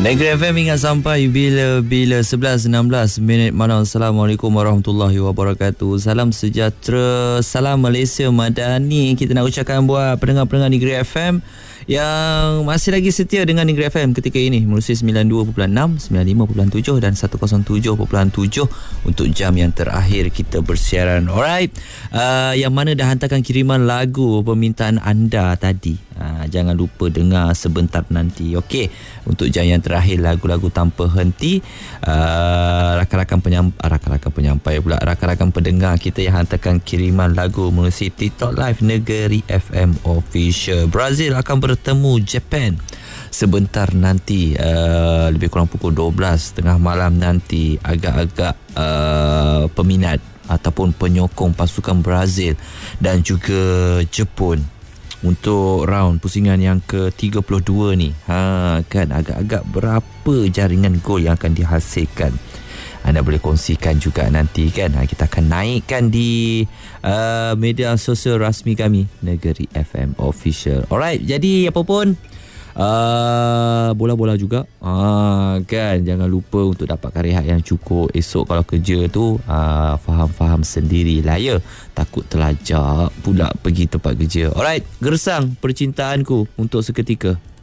Negeri FM ingat sampai bila 11.16 minit malam. Assalamualaikum warahmatullahi wabarakatuh. Salam sejahtera, salam Malaysia Madani. Kita nak ucapkan buat pendengar-pendengar Negeri FM yang masih lagi setia dengan Negeri FM ketika ini menerusi 92.6, 95.7 dan 107.7 untuk jam yang terakhir kita bersiaran. Alright, yang mana dah hantarkan kiriman lagu permintaan anda tadi, jangan lupa dengar sebentar nanti. Okey, untuk jam yang terakhir lagu-lagu tanpa henti, rakan-rakan pendengar kita yang hantarkan kiriman lagu melalui TikTok Live Negeri FM Official. Brazil akan bertemu Japan sebentar nanti, lebih kurang pukul 12 tengah malam nanti. Agak-agak peminat ataupun penyokong pasukan Brazil dan juga Jepun untuk round pusingan yang ke-32 ni, kan agak-agak berapa jaringan gol yang akan dihasilkan. Anda boleh kongsikan juga nanti kan. Kita akan naikkan di media sosial rasmi kami Negeri FM Official. Alright, jadi apa pun bola-bola juga, kan jangan lupa untuk dapatkan rehat yang cukup. Esok kalau kerja tu faham-faham sendirilah ya, takut terlajak pula pergi tempat kerja. Alright, gersang percintaanku untuk seketika.